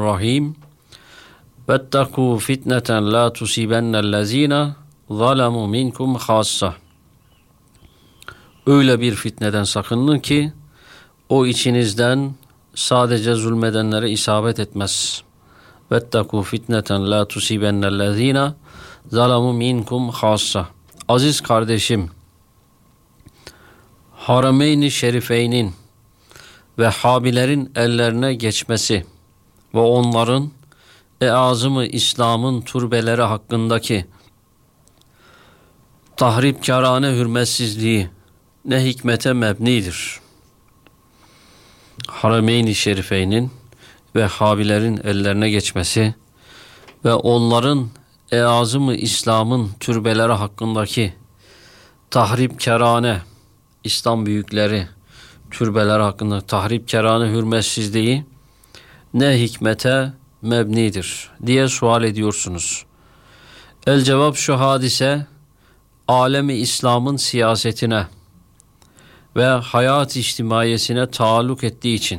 Bismillahirrahmanirrahim. Vettekû fitneten la tusibennellezîne zalemu minkum hassa. Öyle bir fitneden sakının ki o içinizden sadece zulmedenlere isabet etmez. Vettekû fitneten la tusibennellezîne zalemu minkum hassa. Aziz kardeşim, Harameyn-i Şerifeyn'in Vehhabilerin ellerine geçmesi ve onların azımı İslam'ın turbeleri hakkındaki tahripkârane hürmetsizliği ne hikmete mebnidir. Harameyn-i Şerifeyn'in Vehhabilerin ellerine geçmesi ve onların azımı İslam'ın türbeleri hakkındaki tahripkârane, İslam büyükleri türbeler hakkında tahripkârane hürmetsizliği ne hikmete mebnidir diye sual ediyorsunuz. El cevap şu: hadise alemi İslam'ın siyasetine ve hayat içtimaiyesine taalluk ettiği için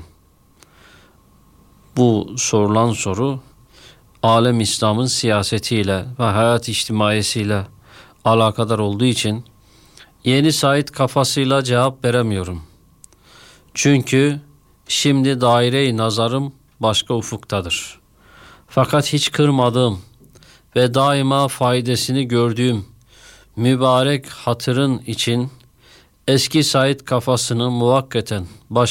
bu sorulan soru alem İslam'ın siyasetiyle ve hayat içtimaiyesiyle alakadar olduğu için Yeni Said kafasıyla cevap veremiyorum. Çünkü şimdi daire-i nazarım başka ufuktadır. Fakat hiç kırmadığım ve daima faydasını gördüğüm mübarek hatırın için eski Said kafasını muvakkaten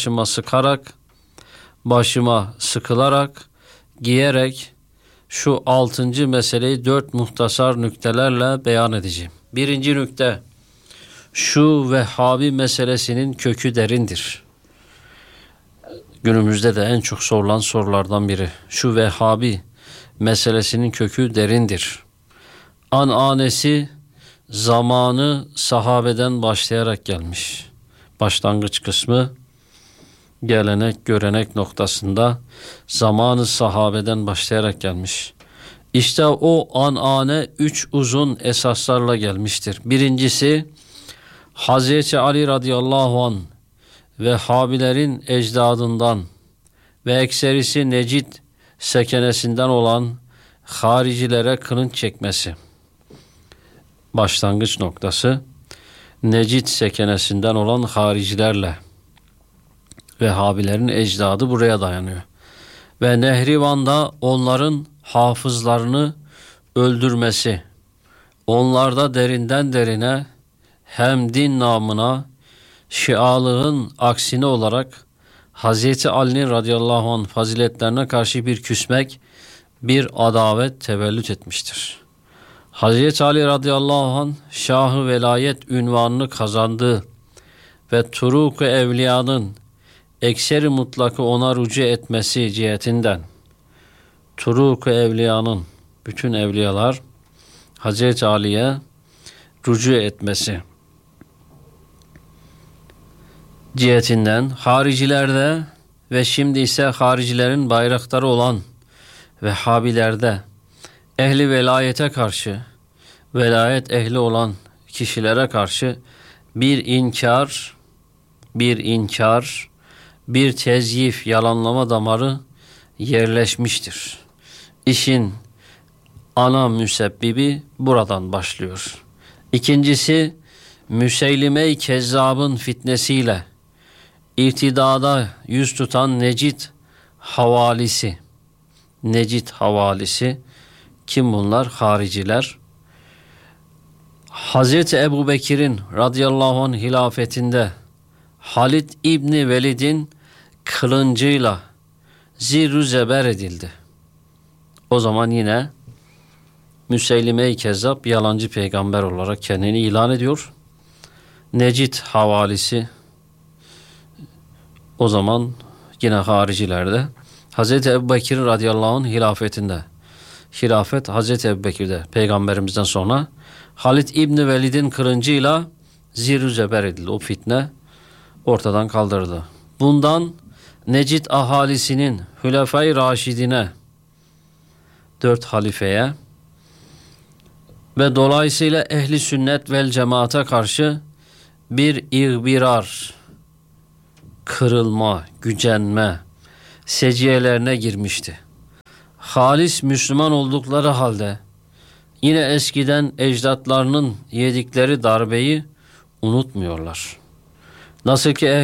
başıma sıkılarak, giyerek şu 6. meseleyi 4 muhtasar nüktelerle beyan edeceğim. 1. nükte, şu Vehhabi meselesinin kökü derindir. Günümüzde de en çok sorulan sorulardan biri. Şu Vehhabi meselesinin kökü derindir. Ananesi zamanı sahabeden başlayarak gelmiş. Başlangıç kısmı gelenek, görenek noktasında zamanı sahabeden başlayarak gelmiş. İşte o anane 3 uzun esaslarla gelmiştir. Birincisi, Hazreti Ali radıyallahu anh Vehhabilerin ecdadından ve ekserisi Necid sekenesinden olan haricilere kılınç çekmesi. Başlangıç noktası Necid sekenesinden olan haricilerle Vehhabilerin ecdadı buraya dayanıyor. Ve Nehrivan'da onların hafızlarını öldürmesi, onlarda derinden derine hem din namına Şialığın aksine olarak Hazreti Ali'nin radıyallahu anh faziletlerine karşı bir küsmek, bir adavet tevellüt etmiştir. Hazreti Ali radıyallahu anh Şah-ı Velayet ünvanını kazandığı ve Turuk-ı Evliya'nın ekseri mutlakı ona rücu etmesi cihetinden Turuk-ı Evliya'nın bütün evliyalar Hazreti Ali'ye rücu etmesi cihetinden haricilerde ve şimdi ise haricilerin bayrakları olan Vehhabilerde ehli velayete karşı, velayet ehli olan kişilere karşı bir inkar, bir tezyif, yalanlama damarı yerleşmiştir. İşin ana müsebbibi buradan başlıyor. İkincisi, Müseylime-i Kezzab'ın fitnesiyle irtidada yüz tutan Necid havalisi. Kim bunlar? Hariciler. Hazreti Ebu Bekir'in radıyallahu anh hilafetinde Halid İbni Velid'in kılıncıyla zirrü zeber edildi. O zaman yine Müseylime-i Kezzab yalancı peygamber olarak kendini ilan ediyor. Necid havalisi o zaman yine haricilerde Hazreti Ebu Bekir radıyallahu anh hilafetinde. Hilafet Hazreti Ebu Bekir'de peygamberimizden sonra Halid İbni Velid'in kılıncıyla zirrü zeber edildi. O fitne ortadan kaldırıldı. Bundan Necid ahalisinin Hülefai Raşidine 4 halifeye ve dolayısıyla ehli sünnet vel cemaate karşı bir ihbirar, kırılma, gücenme seciyelerine girmişti. halis Müslüman oldukları halde yine eskiden ecdatlarının yedikleri darbeyi unutmuyorlar. Nasıl ki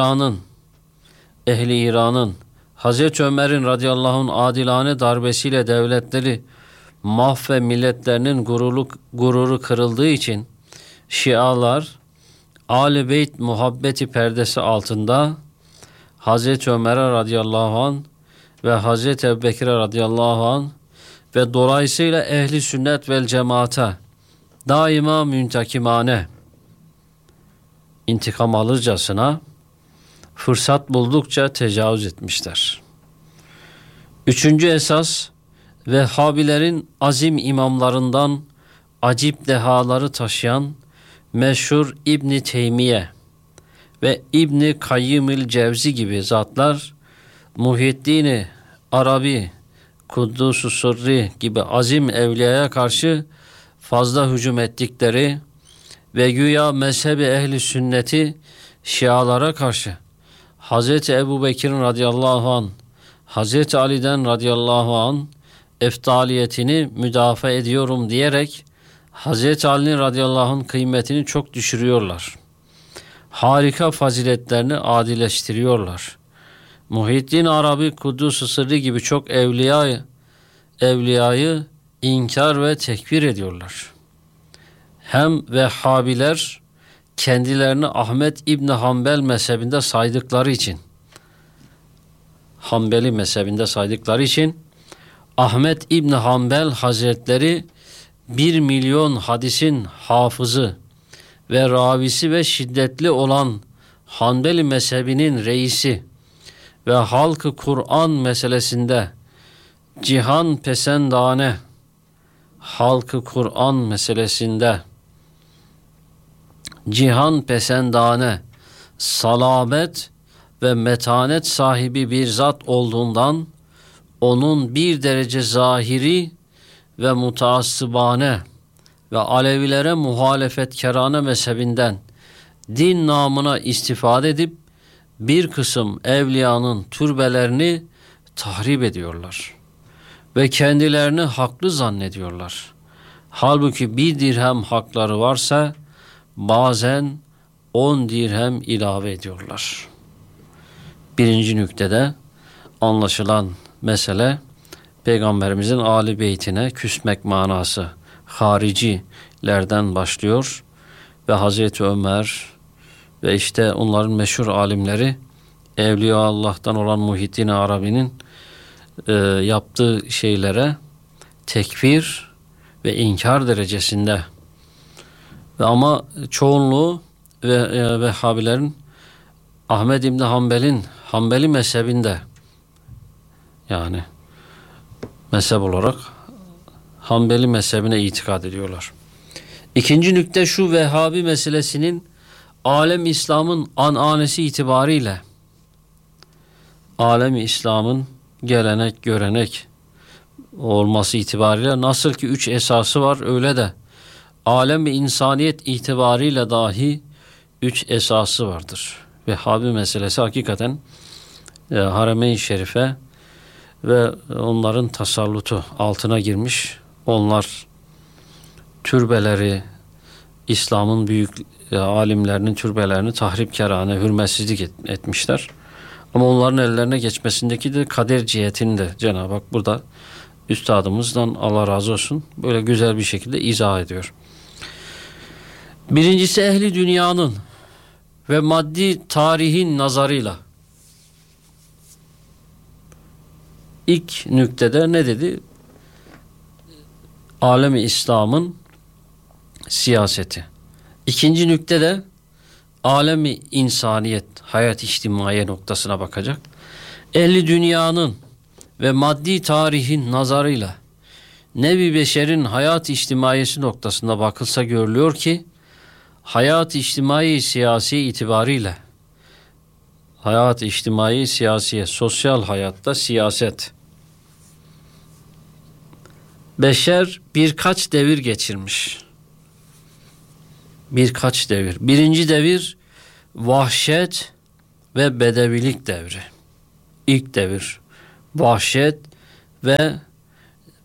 ehli İran'ın Hazreti Ömer'in radıyallahu anh adilane darbesiyle devletleri ve milletlerinin gururu kırıldığı için Şialar Âl-i Beyt muhabbeti perdesi altında Hazreti Ömer'e radıyallahu anh ve Hazreti Ebubekir'e radıyallahu anh ve dolayısıyla ehli sünnet vel cemaate daima müntakimane, intikam alırcasına fırsat buldukça tecavüz etmişler. Üçüncü esas, Vehhabilerin azim imamlarından acip dehaları taşıyan meşhur İbn Teymiye ve İbn Kayyimül Cevzi gibi zatlar Muhyiddin Arabi, Kuddus-u Sırrı gibi azim evliyaya karşı fazla hücum ettikleri ve güya mezhebi ehli sünneti Şialara karşı Hazreti Ebubekir'in radıyallahu anh, Hazreti Ali'den radıyallahu anh eftaliyetini müdafaa ediyorum diyerek Hazreti Ali'nin radıyallahu anh kıymetini çok düşürüyorlar. Harika faziletlerini adileştiriyorlar. Muhyiddin Arabi, Kuddus-u Sırrı gibi çok evliyayı inkar ve tekfir ediyorlar. Hem Vehhabiler kendilerini Ahmet İbni Hanbel mezhebinde saydıkları için, Hanbeli mezhebinde saydıkları için Ahmet İbni Hanbel Hazretleri 1 milyon hadisin hafızı ve ravisi ve şiddetli olan Hanbeli mezhebinin reisi ve halkı Kur'an meselesinde cihan pesendane, halkı Kur'an meselesinde cihan pesendane, salabet ve metanet sahibi bir zat olduğundan onun bir derece zahiri ve mutaassıbane ve Alevilere muhalefetkarane mezhebinden din namına istifade edip bir kısım evliyanın türbelerini tahrip ediyorlar ve kendilerini haklı zannediyorlar. Halbuki 1 dirhem hakları varsa bazen 10 dirhem ilave ediyorlar. Birinci nüktede anlaşılan mesele Peygamberimizin Âl-i Beytine küsmek manası haricilerden başlıyor ve Hazreti Ömer ve işte onların meşhur alimleri Evliya Allah'tan olan Muhyiddin Arabi'nin yaptığı şeylere tekfir ve inkar derecesinde ve ama çoğunluğu ve Vehhabilerin Ahmed İbni Hanbel'in Hanbeli mezhebinde, yani mezhep olarak Hanbeli mezhebine itikad ediyorlar. İkinci nükte şu: Vehhabi meselesinin alem İslam'ın ananesi itibariyle, alem İslam'ın gelenek görenek olması itibariyle nasıl ki 3 esası var, öyle de alem-i insaniyet itibariyle dahi 3 esası vardır. Vehhabi meselesi hakikaten Haremeyn-i Şerife ve onların tasallutu altına girmiş. Onlar türbeleri, İslam'ın büyük alimlerinin türbelerini tahripkârane, hürmetsizlik etmişler. Ama onların ellerine geçmesindeki de kader cihetini de Cenab-ı Hak burada üstadımızdan Allah razı olsun böyle güzel bir şekilde izah ediyor. Birincisi, ehli dünyanın ve maddi tarihin nazarıyla. İlk nüktede ne dedi? Alem-i İslam'ın siyaseti. İkinci nüktede alem-i insaniyet, hayat içtimaiye noktasına bakacak. Ehli dünyanın ve maddi tarihin nazarıyla Nebi Beşer'in hayat içtimaiyesi noktasında bakılsa görülüyor ki hayat içtimai siyasi itibariyle, hayat içtimai siyasiye, sosyal hayatta siyaset, beşer birkaç devir geçirmiş. Birkaç devir. Birinci devir vahşet ve bedevilik devri. İlk devir vahşet ve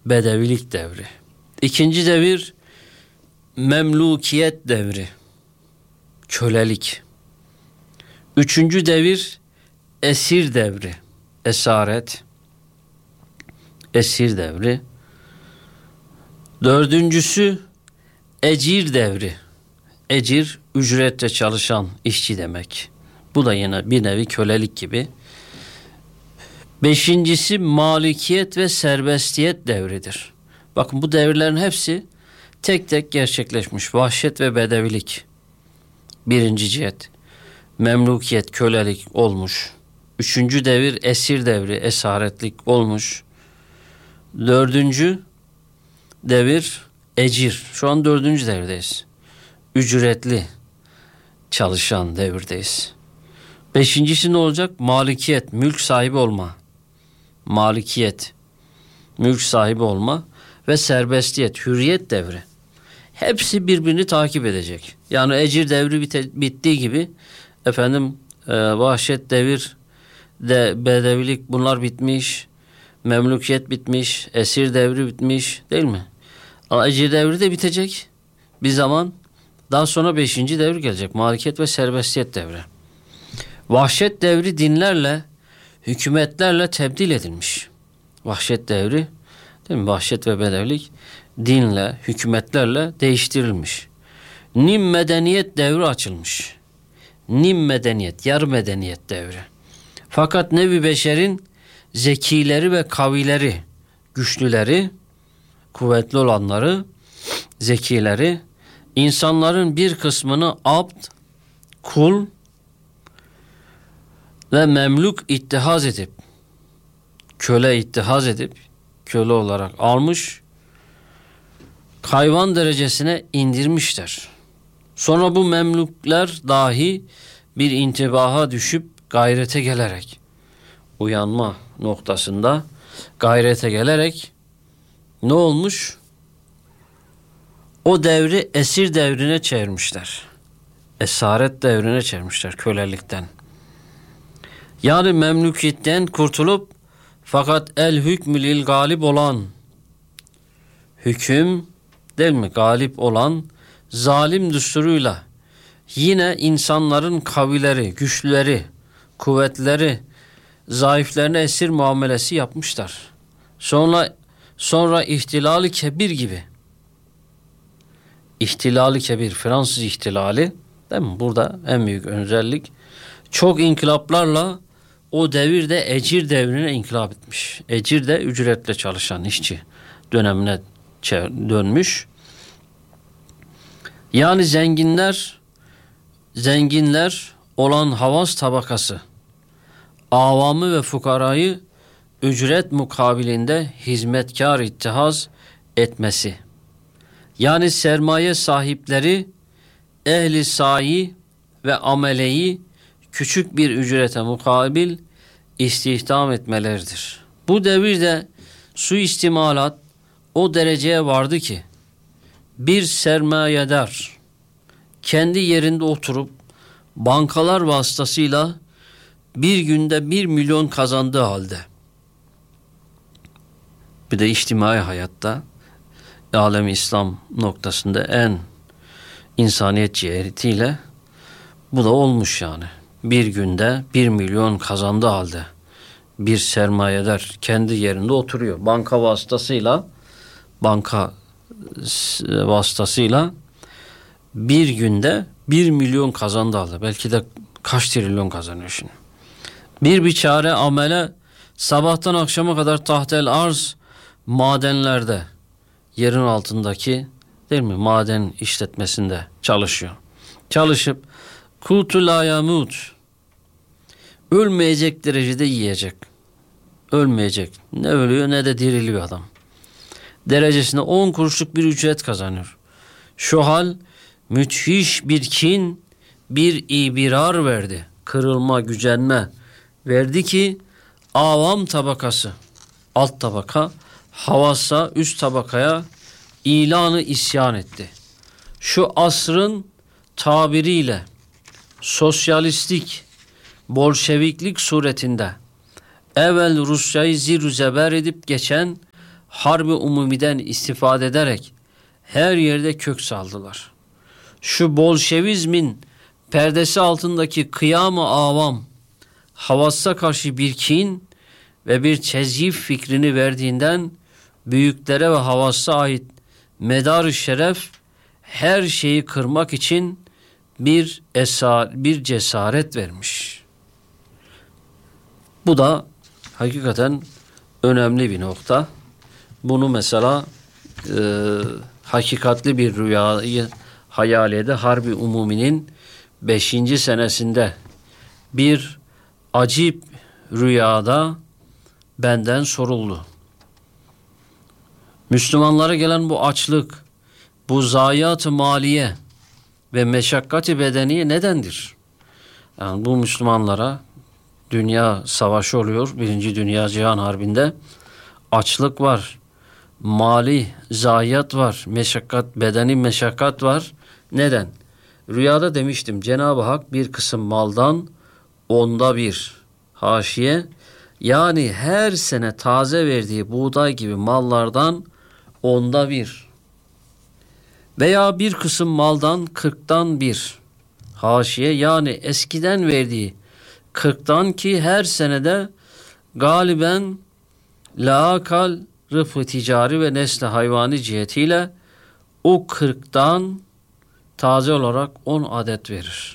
bedevilik devri. İkinci devir memlukiyet devri, kölelik. Üçüncü devir esir devri, esaret, esir devri. Dördüncüsü ecir devri. Ecir, ücretle çalışan işçi demek. Bu da yine bir nevi kölelik gibi. Beşincisi malikiyet ve serbestiyet devridir. Bakın bu devirlerin hepsi tek tek gerçekleşmiş. Vahşet ve bedevilik. Birinci cihet. Memlukiyet, kölelik olmuş. Üçüncü devir esir devri, esaretlik olmuş. Dördüncü devir ecir. Şu an dördüncü devirdeyiz. Ücretli çalışan devirdeyiz. Beşincisi ne olacak? Malikiyet, mülk sahibi olma. Malikiyet, mülk sahibi olma ve serbestiyet, hürriyet devri. Hepsi birbirini takip edecek. Yani ecir devri bittiği gibi vahşet devir de bedevilik bunlar bitmiş. Memlukiyet bitmiş, esir devri bitmiş, değil mi? Ama ecir devri de bitecek bir zaman. Daha sonra beşinci devir gelecek. Malikiyet ve serbestiyet devri. Vahşet devri dinlerle, hükümetlerle tebdil edilmiş. Vahşet devri, değil mi? Vahşet ve bedevilik dinle, hükümetlerle değiştirilmiş. Nim medeniyet devri açılmış. Nim medeniyet, yarı medeniyet devri. Fakat nevi beşerin zekileri ve kavileri, güçlüleri, kuvvetli olanları, zekileri, insanların bir kısmını abd, kul ve memluk ittihaz edip, köle ittihaz edip, köle olarak almış, hayvan derecesine indirmişler. Sonra bu memluklar dahi bir intibaha düşüp gayrete gelerek, uyanma noktasında gayrete gelerek ne olmuş? O devri esir devrine çevirmişler. Esaret devrine çevirmişler kölelikten. Yani memlükiyetten kurtulup fakat el hükmü lil galip olan, hüküm değil mi, galip olan zalim düsturuyla yine insanların kavileri, güçlüleri, kuvvetleri, zayıflarına esir muamelesi yapmışlar. Sonra ihtilali kebir gibi. İhtilali kebir, Fransız ihtilali, değil mi? Burada en büyük özellik. Çok inkılaplarla o devirde ecir devrine inkılap etmiş. Ecir de ücretle çalışan işçi dönemine dönmüş. Yani zenginler olan havas tabakası, avamı ve fukarayı ücret mukabilinde hizmetkar ittihaz etmesi. Yani sermaye sahipleri ehli sayi ve ameleyi küçük bir ücrete mukabil istihdam etmeleridir. Bu devirde suistimalat o dereceye vardı ki bir sermayedar kendi yerinde oturup bankalar vasıtasıyla bir günde 1 milyon kazandığı halde, bir de içtimai hayatta alem-i İslam noktasında en insaniyet cihetiyle bu da olmuş yani. Bir günde 1 milyon kazandığı halde bir sermayedar kendi yerinde oturuyor. Banka vasıtasıyla bir günde 1 milyon kazandığı halde, belki de kaç trilyon kazanıyor şimdi. Bir biçare amele sabahtan akşama kadar tahtel arz madenlerde, yerin altındaki, değil mi, maden işletmesinde çalışıyor. Çalışıp kutu la yamut, ölmeyecek derecede yiyecek. Ölmeyecek. Ne ölüyor ne de diriliyor adam. Derecesinde 10 kuruşluk bir ücret kazanıyor. Şu hal müthiş bir kin, bir ibirar verdi. Kırılma, gücenme verdi ki avam tabakası, alt tabaka, havasa üst tabakaya ilanı isyan etti. Şu asrın tabiriyle sosyalistlik, bolşeviklik suretinde evvel Rusya'yı zir zeber edip geçen harbi umumiden istifade ederek her yerde kök saldılar. Şu Bolşevizmin perdesi altındaki kıyam-ı avam havassa karşı bir kin ve bir tezyif fikrini verdiğinden büyüklere ve havassa ait medar-ı şeref her şeyi kırmak için bir cesaret vermiş. Bu da hakikaten önemli bir nokta. Bunu mesela hakikatli bir rüyayı hayal ede Harbi Umumi'nin 5. senesinde bir acip rüyada benden soruldu. Müslümanlara gelen bu açlık, bu zayiat-ı maliye ve meşakkati bedeniye nedendir? Yani bu Müslümanlara dünya savaşı oluyor. 1. Dünya Cihan Harbi'nde açlık var, mali zayiat var, meşakkat, bedeni meşakkat var. Neden? Rüyada demiştim, Cenab-ı Hak bir kısım maldan 1/10, haşiye, yani her sene taze verdiği buğday gibi mallardan 1/10 veya bir kısım maldan 1/40, haşiye, yani eskiden verdiği 40'tan ki her senede galiben laakal rıfı ticari ve nesli hayvani cihetiyle o 40'tan taze olarak 10 adet verir.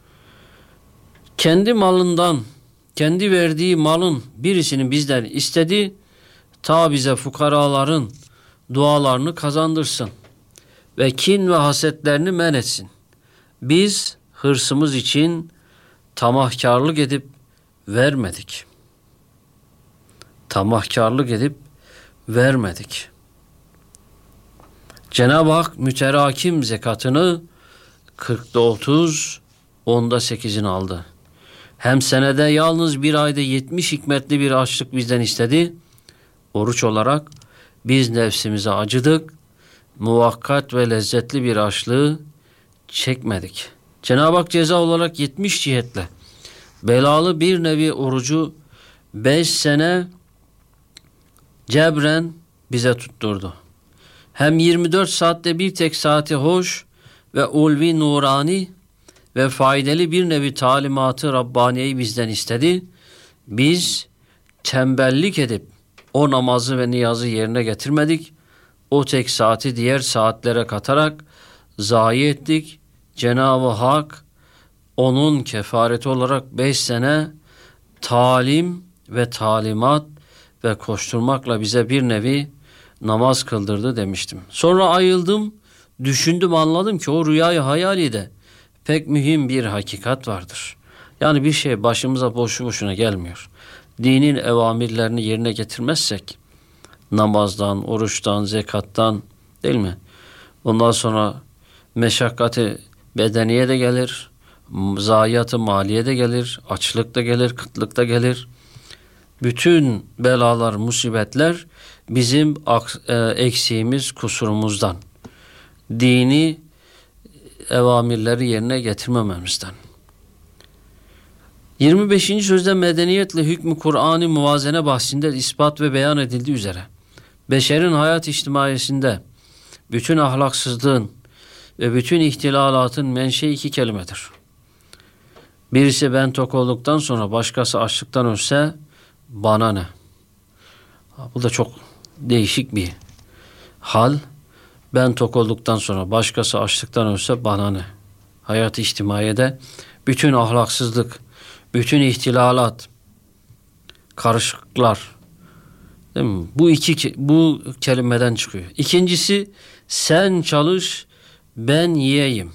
Kendi malından, kendi verdiği malın birisini bizden istedi, ta bize fukaraların dualarını kazandırsın ve kin ve hasetlerini men etsin. Biz hırsımız için tamahkarlık edip vermedik. Tamahkarlık edip vermedik. Cenab-ı Hak müterakim zekatını 40'da 30, 10'da 8'ini aldı. Hem senede yalnız bir ayda 70 hikmetli bir açlık bizden istedi. Oruç olarak biz nefsimize acıdık. Muvakkat ve lezzetli bir açlığı çekmedik. Cenab-ı Hak ceza olarak 70 cihetle belalı bir nevi orucu 5 sene cebren bize tutturdu. Hem 24 saatte bir tek saati hoş ve ulvi nurani ve faydalı bir nevi talimatı Rabbaniye'yi bizden istedi. Biz tembellik edip o namazı ve niyazı yerine getirmedik. O tek saati diğer saatlere katarak zayi ettik. Cenab-ı Hak onun kefareti olarak 5 sene talim ve talimat ve koşturmakla bize bir nevi namaz kıldırdı demiştim. Sonra ayıldım, düşündüm, anladım ki o rüyayı hayalide pek mühim bir hakikat vardır. Yani bir şey başımıza boşu boşuna gelmiyor. Dinin evamirlerini yerine getirmezsek, namazdan, oruçtan, zekattan, değil mi? Ondan sonra meşakkati bedeniye de gelir, zayiatı maliye de gelir, açlık da gelir, kıtlık da gelir. Bütün belalar, musibetler bizim eksiğimiz, kusurumuzdan. Dini evamirleri yerine getirmememizden. 25. sözde medeniyetle hükmü Kur'an-ı muvazene bahsinde ispat ve beyan edildiği üzere beşerin hayat içtimaiyesinde bütün ahlaksızlığın ve bütün ihtilalatın menşei 2 kelimedir. Birisi ben tok olduktan sonra başkası açlıktan ölse bana ne? Bu da çok değişik bir hal. Ben tok olduktan sonra başkası açlıktan ölse bana ne? Hayat-ı içtimaiyede bütün ahlaksızlık, bütün ihtilalat, karışıklıklar, değil mi? Bu kelimeden çıkıyor. İkincisi sen çalış ben yiyeyim.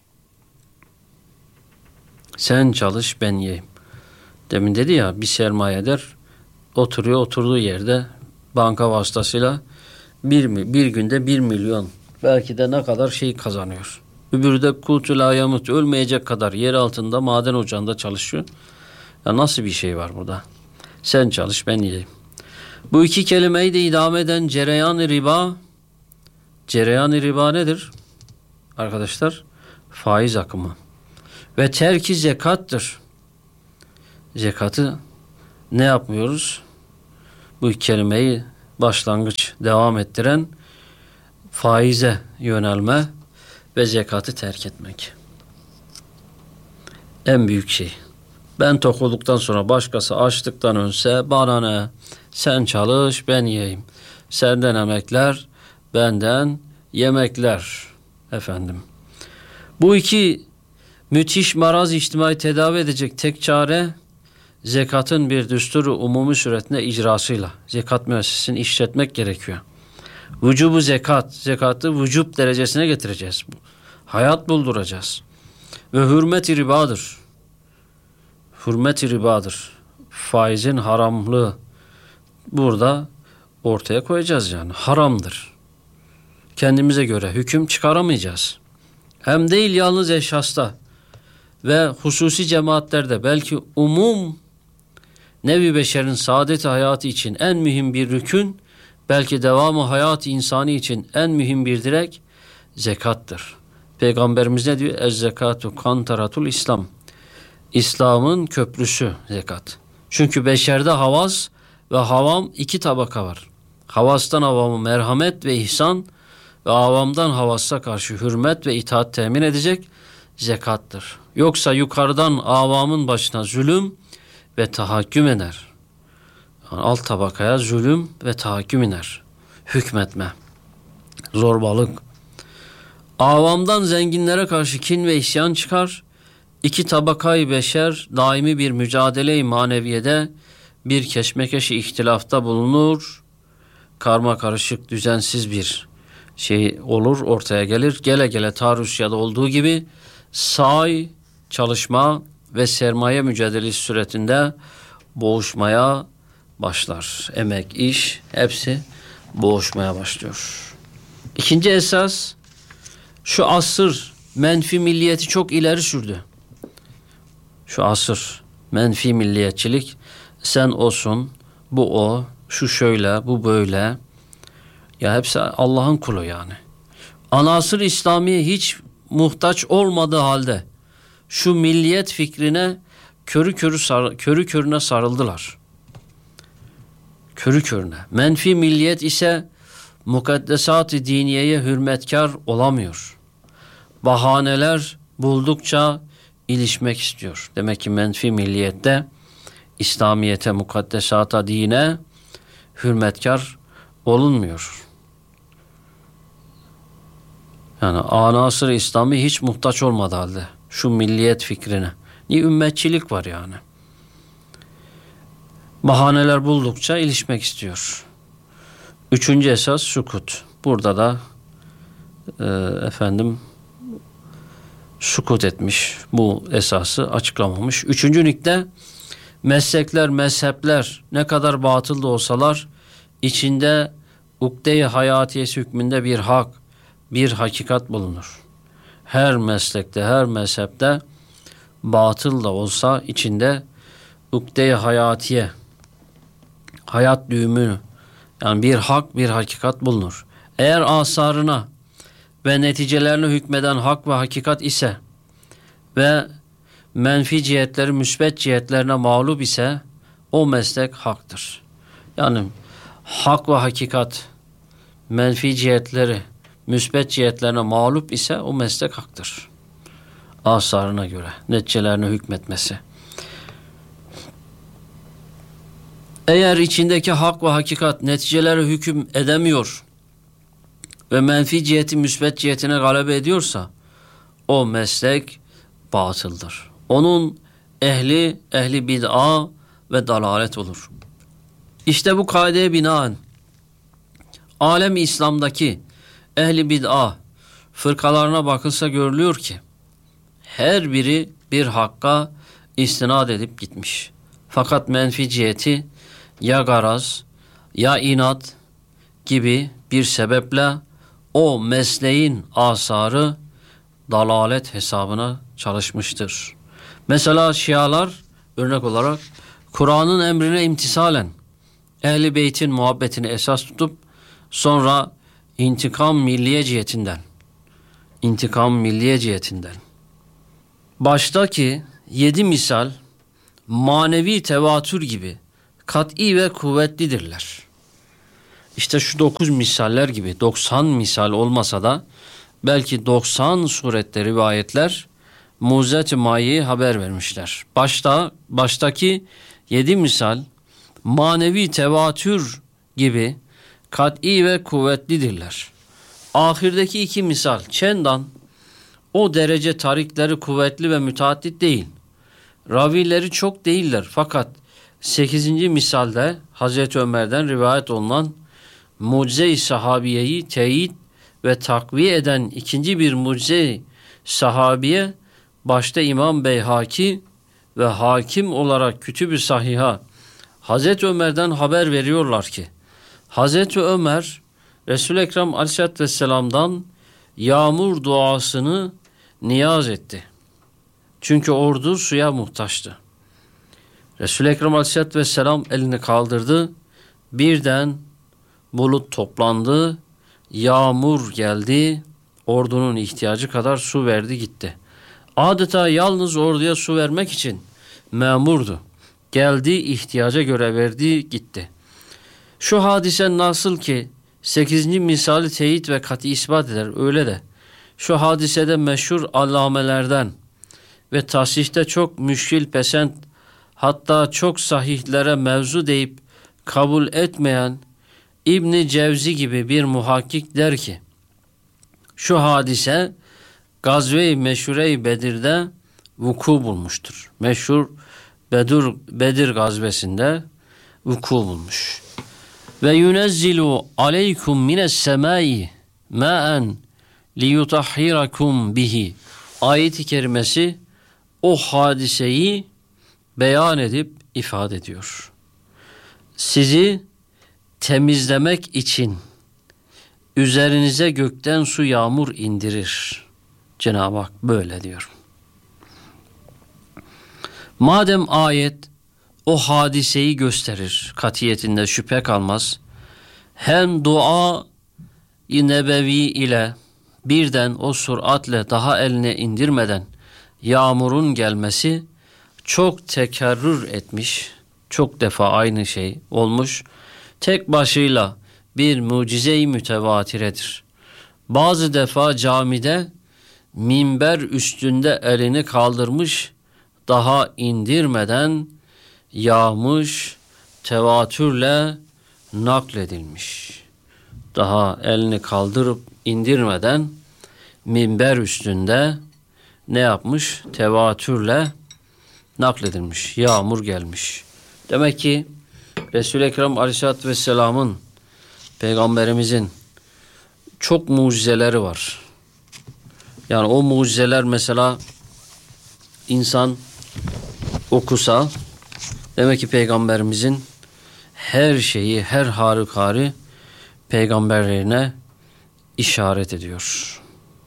Sen çalış ben yiyeyim. Demin dedi ya bir sermayeder oturduğu yerde banka vasıtasıyla bir günde 1 milyon belki de ne kadar şey kazanıyor. Öbürü de kutu la yamut, ölmeyecek kadar yer altında maden ocağında çalışıyor. Ya nasıl bir şey var burada? Sen çalış ben yiyeyim. Bu 2 kelimeyi de idame eden cereyan-ı riba. Cereyan-ı riba nedir? Arkadaşlar faiz akımı. Ve terki zekattır. Zekatı ne yapmıyoruz? Bu kelimeyi başlangıç devam ettiren faize yönelme ve zekatı terk etmek. En büyük şey. Ben tok olduktan sonra başkası açlıktan ölse bana ne? Sen çalış, ben yiyeyim. Senden emekler, benden yemekler. Efendim. Bu iki müthiş maraz içtimai tedavi edecek tek çare zekatın bir düsturu umumi suretinde icrasıyla. Zekat müessesesini işletmek gerekiyor. Vücubu zekat, zekatı vücub derecesine getireceğiz. Hayat bulduracağız. Ve hürmet-i ribadır. Hürmet-i ribadır. Faizin haramlığı burada ortaya koyacağız yani. Haramdır. Kendimize göre hüküm çıkaramayacağız. Hem değil yalnız eşhasta ve hususi cemaatlerde belki umum nevi beşerin saadet-i hayatı için en mühim bir rükün, belki devamı hayat-ı insani için en mühim bir direk zekattır. Peygamberimiz ne diyor? Ez-zekatu kantaratul İslam. İslam'ın köprüsü zekat. Çünkü beşerde havas ve havam iki tabaka var. Havastan havamı merhamet ve ihsan ve avamdan havassa karşı hürmet ve itaat temin edecek zekattır. Yoksa yukarıdan avamın başına zulüm ve tahakküm eder. Yani alt tabakaya zulüm ve tahakküm iner. Hükmetme, zorbalık. Avamdan zenginlere karşı kin ve isyan çıkar. İki tabakayı beşer daimi bir mücadele-i maneviyede bir keşmekeşi ihtilafta bulunur. Karma karışık düzensiz bir şey olur, ortaya gelir. Gele gele ta Rusya'da olduğu gibi say, çalışma ve sermaye mücadelesi süretinde boğuşmaya başlar. Emek, iş hepsi boğuşmaya başlıyor. İkinci esas, şu asır menfi milliyeti çok ileri sürdü. Şu asır menfi milliyetçilik, sen olsun, bu o, şu şöyle, bu böyle. Ya hepsi Allah'ın kulu yani. Anasır İslamiye hiç muhtaç olmadığı halde şu milliyet fikrine körü körüne sarıldılar. Körü körüne. Menfi milliyet ise mukaddesat-ı diniyeye hürmetkar olamıyor. Bahaneler buldukça ilişmek istiyor. Demek ki menfi milliyette İslamiyete, mukaddesata, dine hürmetkar olunmuyor. Yani anasır İslami hiç muhtaç olmadı halde şu milliyet fikrine. Niye? Ümmetçilik var yani. Bahaneler buldukça ilişmek istiyor. Üçüncü esas sukut. Burada da sukut etmiş. Bu esası açıklamamış. Üçüncü nükte, meslekler, mezhepler ne kadar batıl da olsalar içinde ukde-i hayatiyesi hükmünde bir hak, bir hakikat bulunur. Her meslekte, her mezhepte batıl da olsa içinde ukde-i hayatiye, hayat düğümü, yani bir hak, bir hakikat bulunur. Eğer asarına ve neticelerine hükmeden hak ve hakikat ise ve menfi cihetleri müsbet cihetlerine mağlup ise o meslek haktır. Yani hak ve hakikat menfi cihetleri müsbet cihetlerine mağlup ise o meslek haktır. Asarına göre neticelerine hükmetmesi. Eğer içindeki hak ve hakikat neticelere hüküm edemiyor ve menfi ciheti müsbet cihetine galebe ediyorsa o meslek batıldır. Onun ehli bid'a ve dalalet olur. İşte bu kaideye binaen alem-i İslam'daki ehli bid'a fırkalarına bakılsa görülüyor ki her biri bir hakka istinad edip gitmiş. Fakat menfi ciheti ya garaz ya inat gibi bir sebeple o mesleğin asarı dalalet hesabına çalışmıştır. Mesela Şialar örnek olarak Kur'an'ın emrine imtisalen Ehl-i Beyt'in muhabbetini esas tutup sonra intikam milliye cihetinden baştaki 7 misal manevi tevatür gibi kat'i ve kuvvetlidirler. İşte şu 9 misaller gibi 90 misal olmasa da belki 90 surette rivayetler mucize-i mayeyi haber vermişler. Baştaki 7 misal manevi tevatür gibi kat'i ve kuvvetlidirler. Ahirdeki 2 misal çendan o derece tarikleri kuvvetli ve müteaddit değil. Ravileri çok değiller fakat 8. misalde Hazreti Ömer'den rivayet olunan mucize-i sahabiyeyi teyit ve takviye eden ikinci bir mucize-i sahabiye başta İmam Beyhaki ve hakim olarak Kütüb-i Sahiha Hazreti Ömer'den haber veriyorlar ki Hazreti Ömer Resul-i Ekrem Aleyhisselatü Vesselam'dan yağmur duasını niyaz etti. Çünkü ordu suya muhtaçtı. Resul-i Ekrem Aleyhisselatü Vesselam elini kaldırdı. Birden bulut toplandı. Yağmur geldi. Ordunun ihtiyacı kadar su verdi gitti. Adeta yalnız orduya su vermek için memurdu. Geldi, ihtiyaca göre verdi, gitti. Şu hadise nasıl ki 8. misali teyit ve kat'i ispat eder, öyle de şu hadisede meşhur allamelerden ve tasihte çok müşkil pesent, hatta çok sahihlere mevzu deyip kabul etmeyen İbn-i Cevzi gibi bir muhakkik der ki, şu hadise Gazve-i Meşhure-i Bedir'de vuku bulmuştur. Meşhur Bedir gazvesinde vuku bulmuş. Ve yunezzilu aleykum mines semai ma'en liyutahhirakum bihi. Ayet-i kerimesi o hadiseyi beyan edip ifade ediyor. Sizi temizlemek için üzerinize gökten su yağmur indirir. Cenab-ı Hak böyle diyor. Madem ayet o hadiseyi gösterir, katiyetinde şüphe kalmaz. Hem dua-i nebevi ile birden o süratle daha eline indirmeden yağmurun gelmesi çok tekerrür etmiş, çok defa aynı şey olmuş. Tek başıyla bir mucize-i mütevatiredir. Bazı defa camide minber üstünde elini kaldırmış, daha indirmeden yağmış, tevatürle nakledilmiş. Daha elini kaldırıp indirmeden minber üstünde ne yapmış? Tevatürle nakledilmiş. Yağmur gelmiş. Demek ki Resul-i Ekrem Aleyhisselatü Vesselam'ın, Peygamberimizin çok mucizeleri var. Yani o mucizeler mesela insan okusa demek ki Peygamberimizin her şeyi, her harikari peygamberlerine işaret ediyor.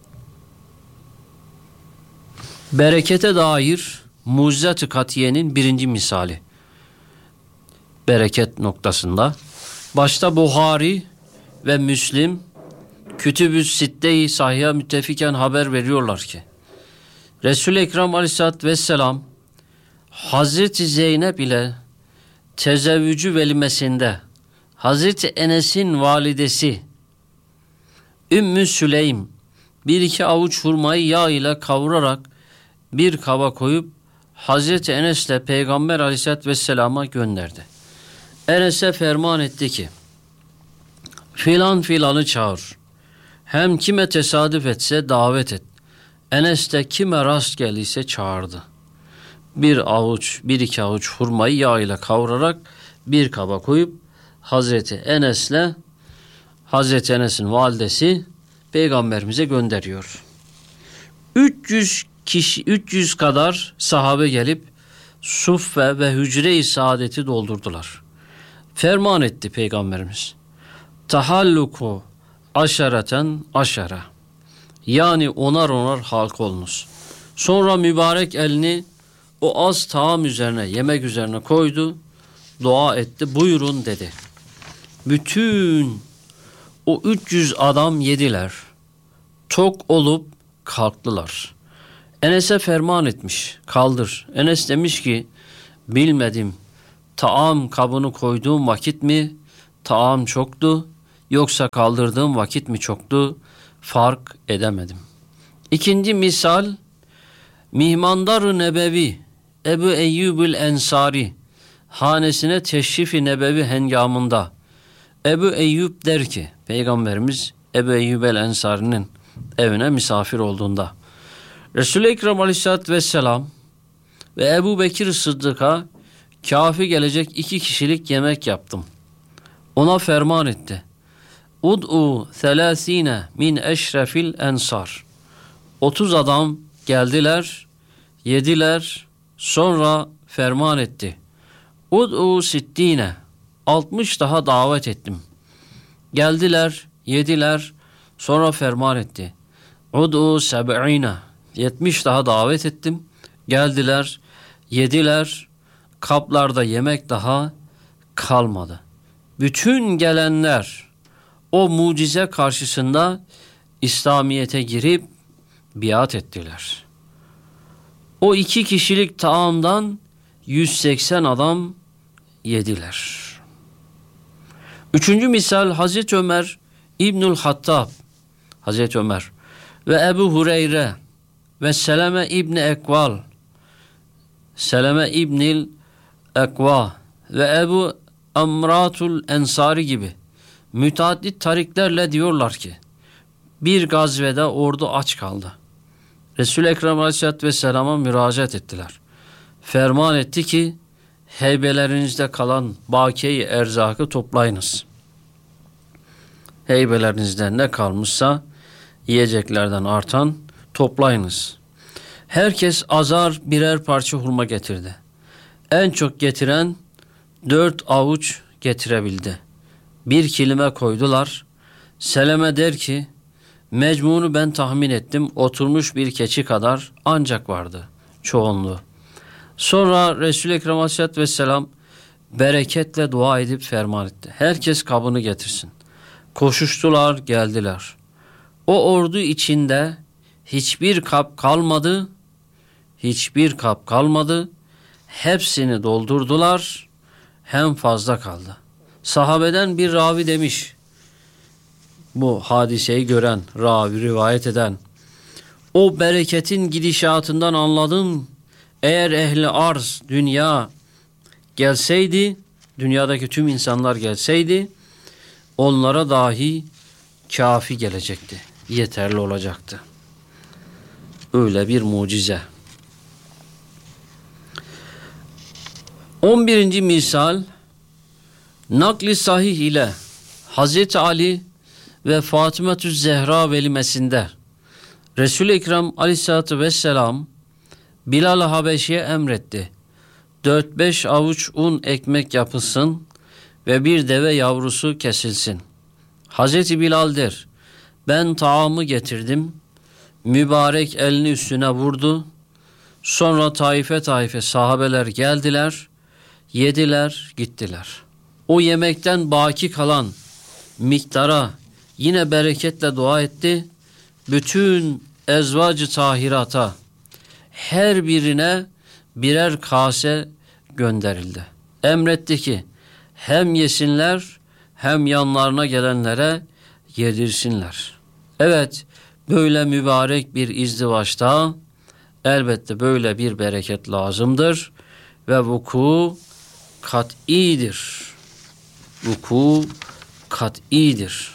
Berekete dair mucize-i katiyenin birinci misali. Bereket noktasında başta Buhari ve Müslim Kütüb-ü Sitte-i Sahih'e müttefiken haber veriyorlar ki Resul-i Ekrem Aleyhisselatü Vesselam Hazreti Zeynep ile tezevvücü velimesinde Hazreti Enes'in validesi Ümmü Süleym bir iki avuç hurmayı yağ ile kavurarak bir kaba koyup Hazreti Enes'le Peygamber Aleyhisselatü Vesselam'a gönderdi. Enes'e ferman etti ki filan filanı çağır. Hem kime tesadüf etse davet et. Enes de kime rast geldiyse çağırdı. Bir iki avuç hurmayı yağ ile kavurarak bir kaba koyup Hazreti Enes'le Hazreti Enes'in validesi Peygamberimize gönderiyor. 300 kadar sahabe gelip suffe ve hücre-i saadeti doldurdular. Ferman etti Peygamberimiz. Tahalluku aşereten aşere. Yani onar halk olunuz. Sonra mübarek elini o az taam üzerine, yemek üzerine koydu. Dua etti. Buyurun dedi. Bütün o 300 adam yediler. Tok olup kalktılar. Enes'e ferman etmiş. Kaldır. Enes demiş ki bilmedim. Taam kabını koyduğum vakit mi? Taam çoktu. yoksa kaldırdığım vakit mi çoktu, fark edemedim. İkinci misal, Mihmandar-ı Nebevi Ebu Eyyub-ül Ensari hanesine teşrif-i nebevi hengamında Ebu Eyyub der ki, Peygamberimiz Ebu Eyyub el Ensari'nin evine misafir olduğunda Resul-i Ekrem Aleyhisselatü Vesselam ve Ebu Bekir Sıddık'a kafi gelecek 2 kişilik yemek yaptım. Ona ferman etti. Ud'u 30 min eşrefil ensar. 30 adam geldiler, yediler, sonra ferman etti. Ud'u 60 daha davet ettim. Geldiler, yediler, sonra ferman etti. Ud'u 70 daha davet ettim. Geldiler, yediler, kaplarda yemek daha kalmadı. Bütün gelenler o mucize karşısında İslamiyet'e girip biat ettiler. O 2 kişilik taamdan 180 adam yediler. Üçüncü misal Hazreti Ömer İbnül Hattab, Hazreti Ömer ve Ebu Hureyre ve Seleme İbni Ekval, Seleme İbnil Ekva ve Ebu Amratul Ensari gibi müteaddit tariklerle diyorlar ki, bir gazvede ordu aç kaldı. Resul-i Ekrem Aleyhisselatü Vesselam'a müracaat ettiler. Ferman etti ki, heybelerinizde kalan bakiye-i erzakı toplayınız. Heybelerinizde ne kalmışsa yiyeceklerden artan toplayınız. Herkes azar birer parça hurma getirdi. En çok getiren 4 avuç getirebildi. Bir kilime koydular. Seleme der ki, mecmunu ben tahmin ettim, oturmuş bir keçi kadar ancak vardı çoğunluğu. Sonra Resul-i Ekrem Aleyhisselatü Vesselam bereketle dua edip ferman etti. Herkes kabını getirsin. Koşuştular, geldiler. O ordu içinde hiçbir kap kalmadı, hiçbir kap kalmadı. Hepsini doldurdular, hem fazla kaldı. Sahabeden bir ravi demiş, bu hadiseyi gören, ravi rivayet eden, o bereketin gidişatından anladım. Eğer ehli arz, dünya gelseydi, dünyadaki tüm insanlar gelseydi, onlara dahi kafi gelecekti, yeterli olacaktı. Öyle bir mucize. 11. misal, nakli sahih ile Hazreti Ali ve Fatıma-tü Zehra velimesinde Resul-i Ekrem Aleyhisselatü Vesselam Bilal-i Habeşi'ye emretti. 4-5 avuç un ekmek yapılsın ve bir deve yavrusu kesilsin. Hazreti Bilal der, ben taamı getirdim. Mübarek elini üstüne vurdu. Sonra taife taife sahabeler geldiler, yediler, gittiler. O yemekten baki kalan miktara yine bereketle dua etti. Bütün ezvacı tahirata her birine birer kase gönderildi. Emretti ki hem yesinler hem yanlarına gelenlere yedirsinler. Evet, böyle mübarek bir izdivaçta elbette böyle bir bereket lazımdır ve vuku kat'idir. Vuku kat'idir.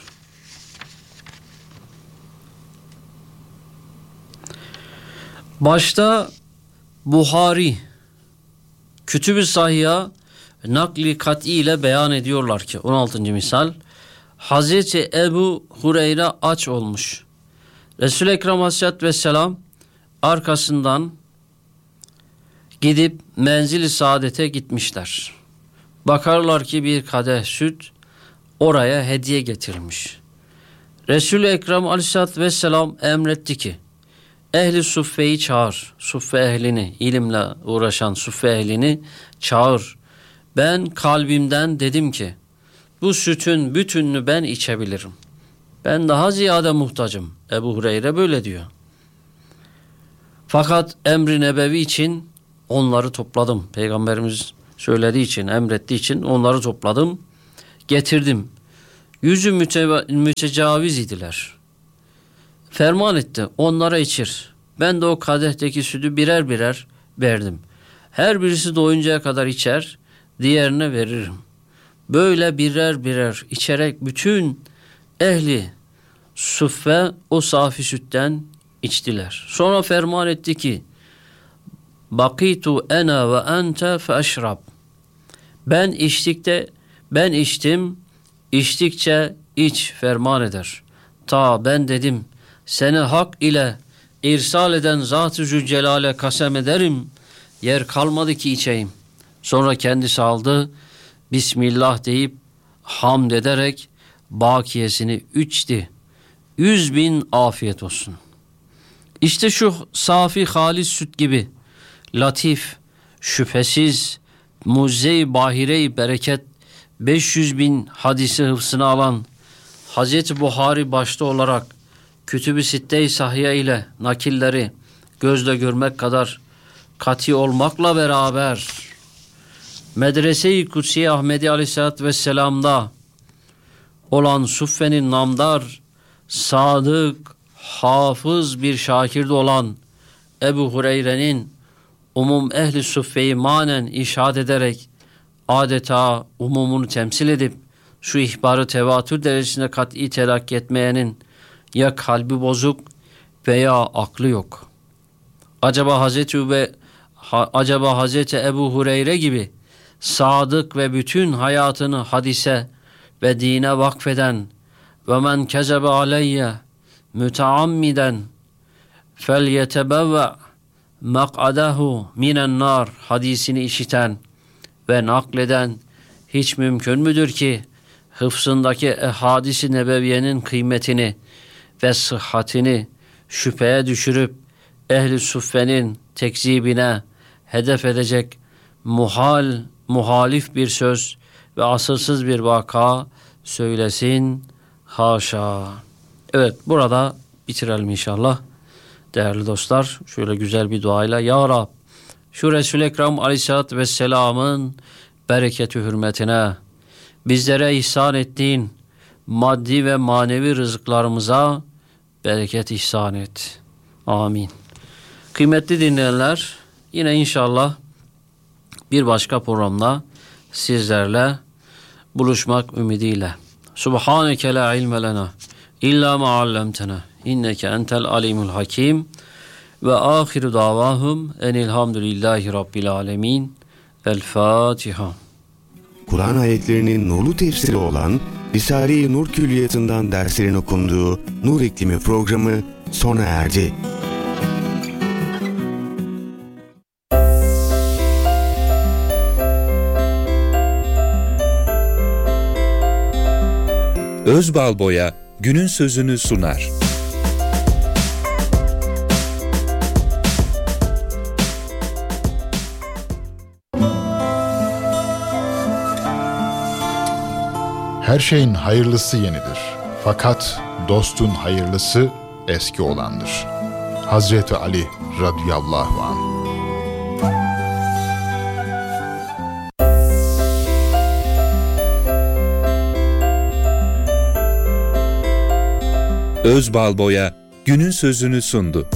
Başta Buhari Kütüb-i Sahih'a nakli kat'i ile beyan ediyorlar ki 16. misal Hazreti Ebu Hureyre aç olmuş. Resul-i Ekrem Aleyhisselatü Vesselam arkasından gidip menzil-i saadete gitmişler. Bakarlar ki bir kadeh süt oraya hediye getirilmiş. Resul-i Ekrem Aleyhisselatü Vesselam emretti ki ehli suffeyi çağır, suffe ehlini, ilimle uğraşan suffe ehlini çağır. Ben kalbimden dedim ki bu sütün bütününü ben içebilirim. Ben daha ziyade muhtacım. Ebu Hureyre böyle diyor. Fakat emri nebevi için onları topladım. Peygamberimiz söylediği için, emrettiği için onları topladım, getirdim. Yüzü mütecaviz idiler. Ferman etti, onlara içir. Ben de o kadehteki sütü birer birer verdim. Her birisi doyuncaya kadar içer, diğerine veririm. Böyle birer birer içerek bütün ehli suffe o safi sütten içtiler. Sonra ferman etti ki, Bakitu ena ve ente fe eşrab. Ben içtim, içtikçe iç ferman eder. Ta ben dedim, seni hak ile irsal eden Zat-ı Zülcelal'e kasem ederim, yer kalmadı ki içeyim. Sonra kendisi aldı, Bismillah deyip hamd ederek bakiyesini içti. 100.000 afiyet olsun. İşte şu safi halis süt gibi latif, şüphesiz mucze-i bahire-i bereket 500.000 hadisi hıfzına alan Hazreti Buhari başta olarak Kütüb-i Sitte-i Sahiye ile nakilleri gözle görmek kadar kati olmakla beraber Medrese-i Kudsi Ahmedi Aleyhisselatü Vesselam'da olan suffenin namdar, sadık, hafız bir şakirde olan Ebu Hureyre'nin umum ehli suffeyi manen işaret ederek adeta umumunu temsil edip şu ihbarı tevatür derecesine kat'i telakki etmeyenin ya kalbi bozuk veya aklı yok. Acaba Hazreti Ebu Hureyre gibi sadık ve bütün hayatını hadise ve dine vakfeden ve men kezebe aleyye müteammiden fel yetebevve mak'adahu minen nar hadisini işiten ve nakleden hiç mümkün müdür ki hıfzındaki hadis-i nebeviyenin kıymetini ve sıhhatini şüpheye düşürüp ehli suffenin tekzibine hedef edecek muhalif bir söz ve asılsız bir vaka söylesin? Haşa. Evet, burada bitirelim inşallah. Değerli dostlar, şöyle güzel bir duayla, Ya Rab, şu Resul-i Ekrem Aleyhisselatü Vesselam'ın bereketi hürmetine bizlere ihsan ettiğin maddi ve manevi rızıklarımıza bereket ihsan et. Amin. Kıymetli dinleyenler, yine inşallah bir başka programda sizlerle buluşmak ümidiyle. Subhaneke la ilme lena illa ma allamtena inneke entel alimul hakim ve ahiru davahum enilhamdülillahi rabbil alemin. El Fatiha. Kur'an ayetlerinin nurlu tefsiri olan Risale-i Nur Külliyatı'ndan derslerin okunduğu Nur İklimi programı sona erdi. Özbalboya günün sözünü sunar. Her şeyin hayırlısı yenidir. Fakat dostun hayırlısı eski olandır. Hazreti Ali radıyallahu anh. Özbalboya günün sözünü sundu.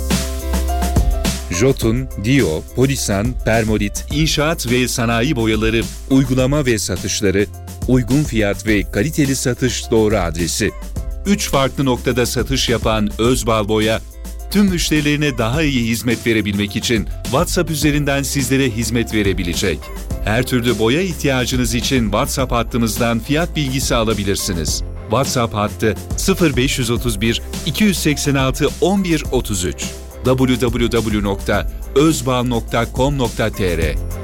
Jotun, Dio, Polisan, Permolit, inşaat ve sanayi boyaları, uygulama ve satışları, uygun fiyat ve kaliteli satış doğru adresi. 3 farklı noktada satış yapan Özbalboya, tüm müşterilerine daha iyi hizmet verebilmek için WhatsApp üzerinden sizlere hizmet verebilecek. Her türlü boya ihtiyacınız için WhatsApp hattımızdan fiyat bilgisi alabilirsiniz. WhatsApp hattı 0531 286 11 33 www.özbal.com.tr